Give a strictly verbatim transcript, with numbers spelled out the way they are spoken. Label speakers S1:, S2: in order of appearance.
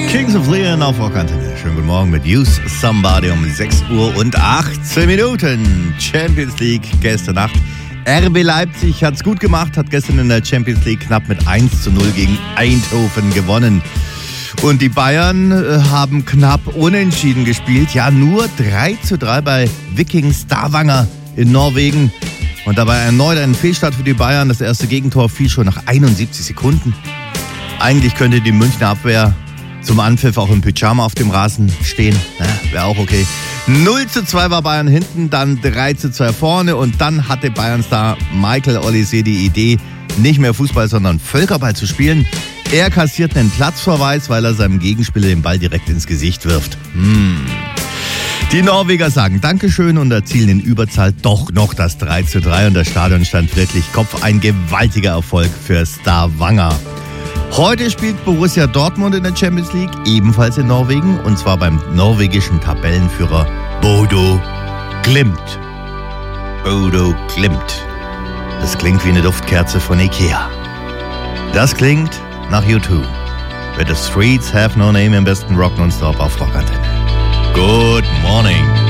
S1: Kings of Leon auf Rockantenne. Schönen guten Morgen mit Use Somebody um sechs Uhr und achtzehn Minuten. Champions League gestern Nacht. R B Leipzig hat's gut gemacht, hat gestern in der Champions League knapp mit eins zu null gegen Eindhoven gewonnen. Und die Bayern äh, haben knapp unentschieden gespielt. Ja, nur drei zu drei bei Viking Stavanger in Norwegen. Und dabei erneut ein Fehlstart für die Bayern. Das erste Gegentor fiel schon nach einundsiebzig Sekunden. Eigentlich könnte die Münchner Abwehr zum Anpfiff auch im Pyjama auf dem Rasen stehen. Ja, wäre auch okay. null zu zwei war Bayern hinten, dann drei zu zwei vorne. Und dann hatte Bayern-Star Michael Olise die Idee, nicht mehr Fußball, sondern Völkerball zu spielen. Er kassiert einen Platzverweis, weil er seinem Gegenspieler den Ball direkt ins Gesicht wirft. Hm. Die Norweger sagen Dankeschön und erzielen in Überzahl doch noch das drei zu drei. Und das Stadion stand wirklich Kopf. Ein gewaltiger Erfolg für Stavanger. Heute spielt Borussia Dortmund in der Champions League, ebenfalls in Norwegen, und zwar beim norwegischen Tabellenführer Bodo Glimt. Bodo Glimt. Das klingt wie eine Duftkerze von Ikea. Das klingt nach U zwei. Where the streets have no name im besten Rock nonstop auf Rockantenne. Good morning.